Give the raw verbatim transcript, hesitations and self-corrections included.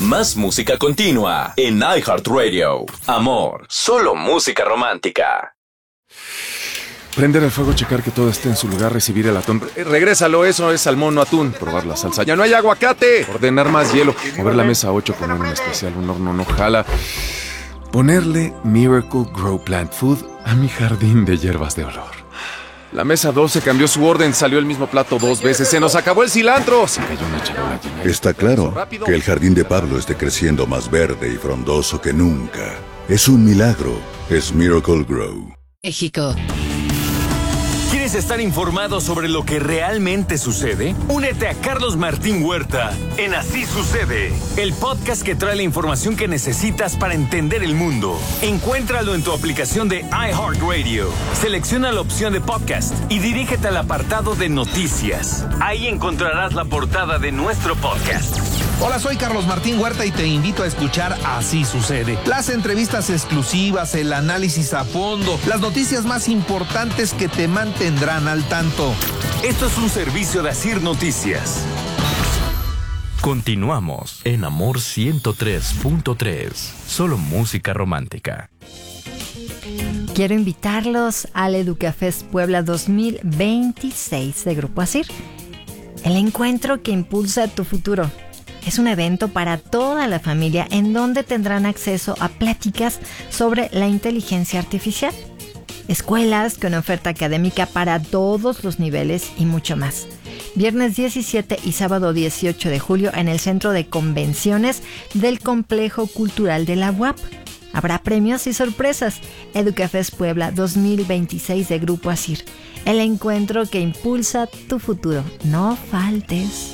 Más música continua en iHeartRadio. Amor, solo música romántica. Prender el fuego, checar que todo esté en su lugar, recibir el atún. Eh, regrésalo, eso es salmón, no atún. Probar la salsa. ¡Ya no hay aguacate! Ordenar más hielo. Mover la mesa a ocho, poner un especial, un horno no jala. Ponerle Miracle Grow Plant Food a mi jardín de hierbas de olor. La mesa doce cambió su orden, salió el mismo plato dos veces, se nos acabó el cilantro. Se cayó una charola llena. Está claro que el jardín de Pablo esté creciendo más verde y frondoso que nunca. Es un milagro, es Miracle Grow. México. ¿Quieres estar informado sobre lo que realmente sucede? Únete a Carlos Martín Huerta en Así Sucede, el podcast que trae la información que necesitas para entender el mundo. Encuéntralo en tu aplicación de iHeartRadio. Selecciona la opción de podcast y dirígete al apartado de noticias. Ahí encontrarás la portada de nuestro podcast. Hola, soy Carlos Martín Huerta y te invito a escuchar Así Sucede. Las entrevistas exclusivas, el análisis a fondo, las noticias más importantes que te mantendrán al tanto. Esto es un servicio de Asir Noticias. Continuamos en Amor ciento tres punto tres. Solo música romántica. Quiero invitarlos al Educafest Puebla dos mil veintiséis de Grupo Asir. El encuentro que impulsa tu futuro. Es un evento para toda la familia en donde tendrán acceso a pláticas sobre la inteligencia artificial, escuelas con oferta académica para todos los niveles y mucho más. Viernes diecisiete y sábado dieciocho de julio en el Centro de Convenciones del Complejo Cultural de la U A P. Habrá premios y sorpresas. Educafest Puebla dos mil veintiséis de Grupo Asir. El encuentro que impulsa tu futuro. No faltes.